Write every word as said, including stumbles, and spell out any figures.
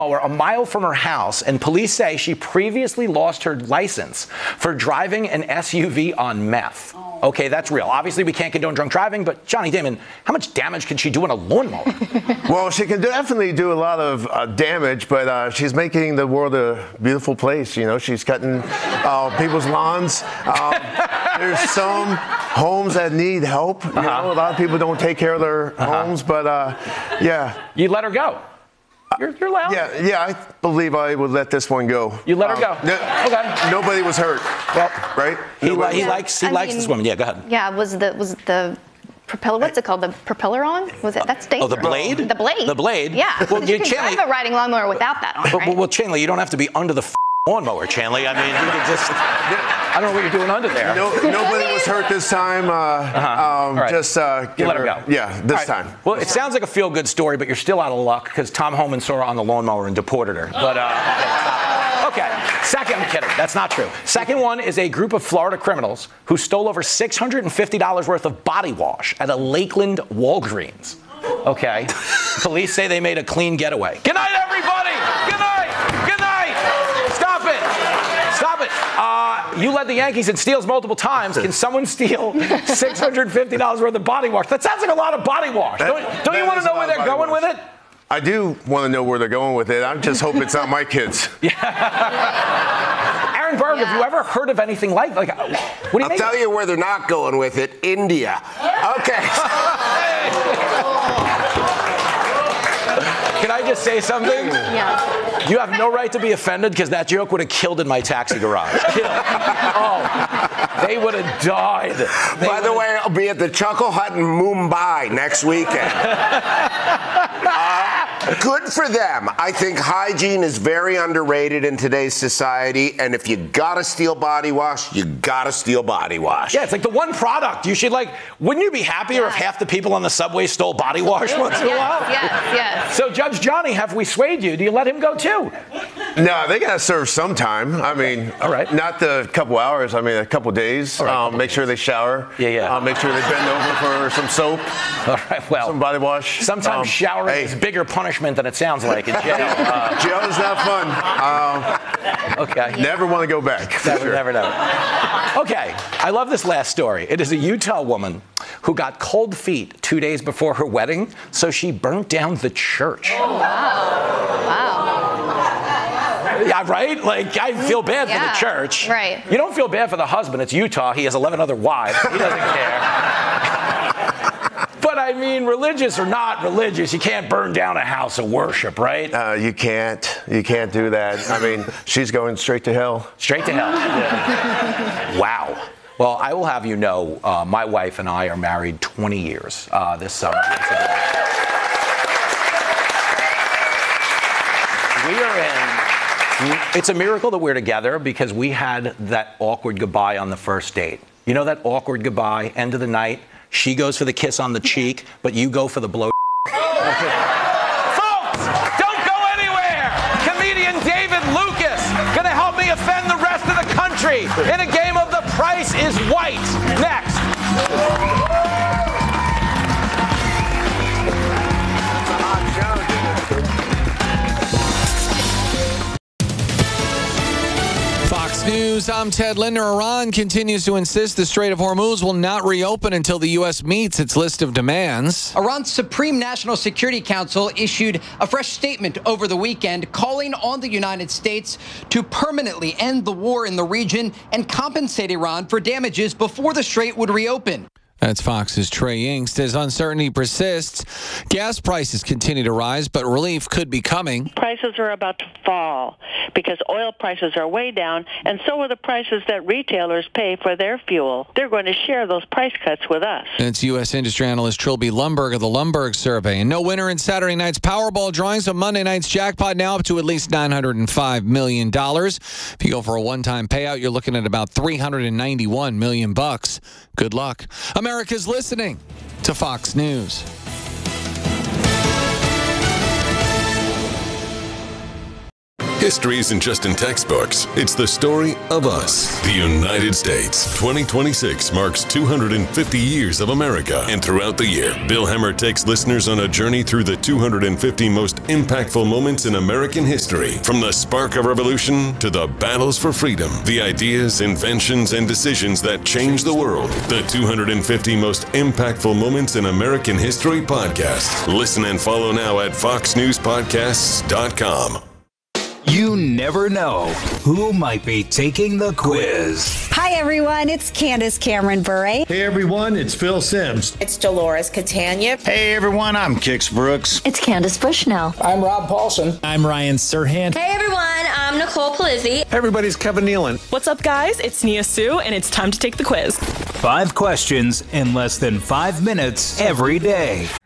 or a mile from her house, and police say she previously lost her license for driving an S U V on meth. Okay, that's real. Obviously, we can't condone drunk driving, but Johnny Damon, how much damage can she do in a lawnmower? Well, she can definitely do a lot of uh, damage, but uh, she's making the world a beautiful place. You know, she's cutting uh, people's lawns. Um, there's some homes that need help. You Uh-huh. know, a lot of people don't take care of their Uh-huh. homes, but uh, yeah. You let her go. You're, you're loud. Yeah, yeah, I believe I would let this one go. You let her Um, go. no- Okay. Nobody was hurt. Well, right? He, li- Nobody he was- likes he I likes mean- this woman. Yeah, go ahead. Yeah, was the was the propeller? What's it called? The propeller on? Was it? That's Oh, dangerous. the blade? The blade. The blade? Yeah. Well, Well, you you can Chanley- drive a riding lawnmower without that on, Well, right? well, Chanley, you don't have to be under the f- lawnmower, Chanley. I mean, you could just. I don't know what you're doing under there. No, nobody was hurt this time. Uh, Uh-huh. um, All right. Just uh, You give let her go. Yeah, this All right. time. Well, it sounds like a feel-good story, but you're still out of luck because Tom Homan saw her on the lawnmower and deported her. But uh, okay. Second, I'm kidding. That's not true. Second one is a group of Florida criminals who stole over six hundred fifty dollars worth of body wash at a Lakeland Walgreens. Okay. Police say they made a clean getaway. Good night, everybody. Good night. Good night. Stop it. Stop it. Uh, you led the Yankees in steals multiple times. Can someone steal six hundred fifty dollars worth of body wash? That sounds like a lot of body wash. That- don't don't you that want is to a know where lot of they're body going wash. with it? I do want to know where they're going with it. I just hope it's not my kids. Aaron Berg, have you ever heard of anything like like? uh, What do you I'll make tell you where they're not going with it. India. Okay. Can I just say something? Yeah. You have no right to be offended because that joke would have killed in my taxi garage. Oh, they would have died. They By the would've- way, I'll be at the Chuckle Hut in Mumbai next weekend. Uh, good for them. I think hygiene is very underrated in today's society, and if you gotta steal body wash, you gotta steal body wash. Yeah, it's like the one product you should like. Wouldn't you be happier if Yeah. half the people on the subway stole body wash once in a while? Yes, yes, yes. So, Judge Johnny, have we swayed you? Do you let him go too? No, they got to serve sometime. I mean, All right. not the couple hours. I mean, a couple days. All right, um, couple make sure they shower. Yeah, yeah. Uh, make sure they bend over for some soap, All right. Well, some body wash. sometimes Um, showering hey, is bigger punishment than it sounds like in jail. Uh, jail is not fun. Um, okay. never want to go back. for Never, sure. never, never. Okay, I love this last story. It is a Utah woman who got cold feet two days before her wedding, so she burnt down the church. Wow. Yeah, right? Like, I feel bad for Yeah, the church. right. You don't feel bad for the husband. It's Utah. He has eleven other wives. He doesn't care. But I mean, religious or not religious, you can't burn down a house of worship, right? Uh, you can't. You can't do that. I mean, she's going straight to hell. Straight to hell. Yeah. Wow. Well, I will have you know, uh, my wife and I are married twenty years uh, this summer. We are in. It's a miracle that we're together because we had that awkward goodbye on the first date. You know that awkward goodbye, end of the night? She goes for the kiss on the cheek, but you go for the blow. Folks, don't go anywhere! Comedian David Lucas gonna help me offend the rest of the country in a game of The Price is White. Next. Fox News, I'm Ted Linder. Iran continues to insist the Strait of Hormuz will not reopen until the U S meets its list of demands. Iran's Supreme National Security Council issued a fresh statement over the weekend calling on the United States to permanently end the war in the region and compensate Iran for damages before the strait would reopen. That's Fox's Trey Yingst. As uncertainty persists, gas prices continue to rise, but relief could be coming. Prices are about to fall because oil prices are way down, and so are the prices that retailers pay for their fuel. They're going to share those price cuts with us. It's U S industry analyst Trilby Lumberg of the Lumberg Survey. And no winner in Saturday night's Powerball drawing, so Monday night's jackpot now up to at least nine hundred five million dollars. If you go for a one-time payout, you're looking at about three hundred ninety-one million dollars bucks. Good luck. America's listening to Fox News. History isn't just in textbooks. It's the story of us. The United States. twenty twenty-six marks two hundred fifty years of America. And throughout the year, Bill Hemmer takes listeners on a journey through the two hundred fifty most impactful moments in American history. From the spark of revolution to the battles for freedom. The ideas, inventions, and decisions that changed the world. The two hundred fifty most impactful moments in American history podcast. Listen and follow now at fox news podcasts dot com. You never know who might be taking the quiz. Hi, everyone. It's Candace Cameron Bure. Hey, everyone. It's Phil Sims. It's Dolores Catania. Hey, everyone. I'm Kix Brooks. It's Candace Bushnell. I'm Rob Paulson. I'm Ryan Serhant. Hey, everyone. I'm Nicole Palizzi. Hey, everybody's Kevin Nealon. What's up, guys? It's Nia Sue, and it's time to take the quiz. Five questions in less than five minutes every day.